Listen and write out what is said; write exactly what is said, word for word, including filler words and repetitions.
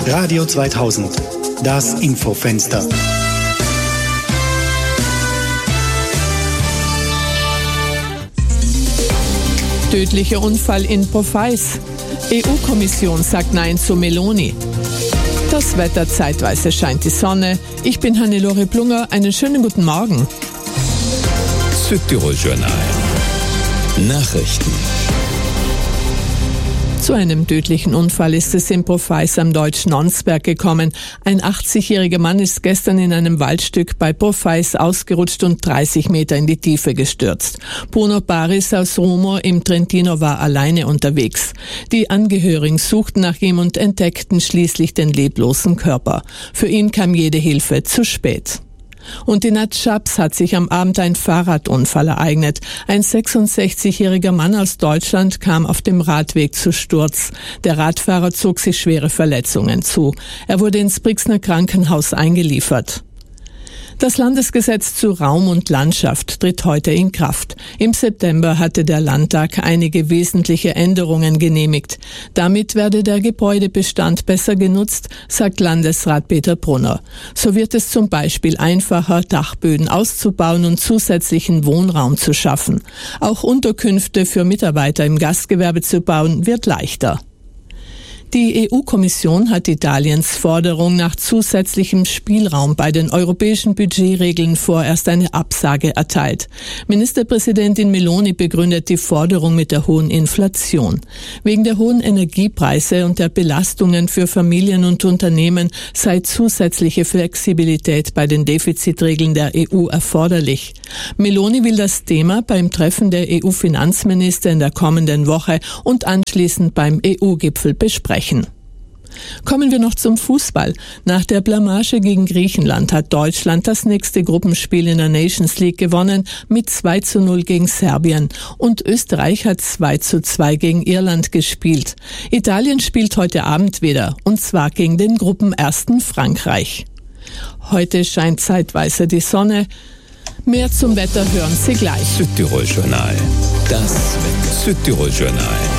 Radio zweitausend, das Infofenster. Tödlicher Unfall in Profeis. E U-Kommission sagt Nein zu Meloni. Das Wetter, zeitweise scheint die Sonne. Ich bin Hannelore Plunger. Einen schönen guten Morgen. Südtirol Journal. Nachrichten. Zu einem tödlichen Unfall ist es in Profeis am deutschen Onsberg gekommen. Ein achtzigjähriger Mann ist gestern in einem Waldstück bei Profeis ausgerutscht und dreißig Meter in die Tiefe gestürzt. Bruno Baris aus Rumo im Trentino war alleine unterwegs. Die Angehörigen suchten nach ihm und entdeckten schließlich den leblosen Körper. Für ihn kam jede Hilfe zu spät. Und in Atschabs hat sich am Abend ein Fahrradunfall ereignet. Ein sechsundsechzigjähriger Mann aus Deutschland kam auf dem Radweg zu Sturz. Der Radfahrer zog sich schwere Verletzungen zu. Er wurde ins Brixner Krankenhaus eingeliefert. Das Landesgesetz zu Raum und Landschaft tritt heute in Kraft. Im September hatte der Landtag einige wesentliche Änderungen genehmigt. Damit werde der Gebäudebestand besser genutzt, sagt Landesrat Peter Brunner. So wird es zum Beispiel einfacher, Dachböden auszubauen und zusätzlichen Wohnraum zu schaffen. Auch Unterkünfte für Mitarbeiter im Gastgewerbe zu bauen, wird leichter. Die E U-Kommission hat Italiens Forderung nach zusätzlichem Spielraum bei den europäischen Budgetregeln vorerst eine Absage erteilt. Ministerpräsidentin Meloni begründet die Forderung mit der hohen Inflation. Wegen der hohen Energiepreise und der Belastungen für Familien und Unternehmen sei zusätzliche Flexibilität bei den Defizitregeln der E U erforderlich. Meloni will das Thema beim Treffen der E U-Finanzminister in der kommenden Woche und anschließend beim E U-Gipfel besprechen. Kommen wir noch zum Fußball. Nach der Blamage gegen Griechenland hat Deutschland das nächste Gruppenspiel in der Nations League gewonnen mit zwei zu null gegen Serbien. Und Österreich hat zwei zu zwei gegen Irland gespielt. Italien spielt heute Abend wieder, und zwar gegen den Gruppenersten Frankreich. Heute scheint zeitweise die Sonne. Mehr zum Wetter hören Sie gleich. Südtirol Journal. Das Südtirol Journal.